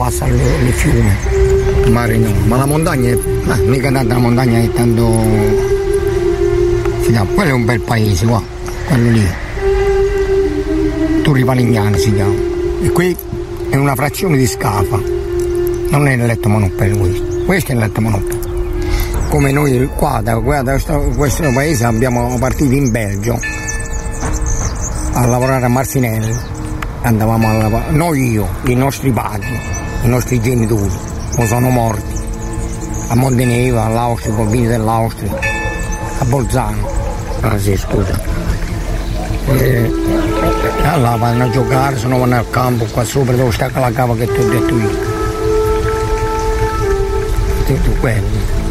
passa il fiume, il mare no, ma la montagna è, mica tanta la montagna è tanto, quello è un bel paese qua, quello lì, Torri Palignani si chiama, e qui è una frazione di Scafa, non è il letto Manoppello questo è il letto Manoppello. Come noi qua da questo paese abbiamo partito in Belgio a lavorare a Marcinelli, andavamo a lavorare, io, i nostri padri, i nostri genitori, o sono morti, a Monteneva, all'Austria, Polvini dell'Austria, a Bolzano, sì scusa. Allora vanno a giocare, se no vanno al campo, qua sopra dove sta la cava che ti ho detto io. Tutto quello.